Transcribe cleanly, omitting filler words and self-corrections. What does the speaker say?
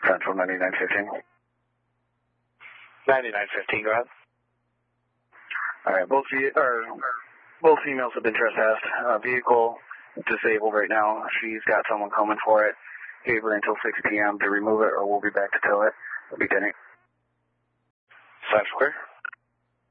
Central 9915. 9915, go ahead. All right, both females have been trespassed. Vehicle disabled right now. She's got someone coming for it. Gave her until 6 p.m. to remove it, or we'll be back to tow it. Lieutenant. Sign square.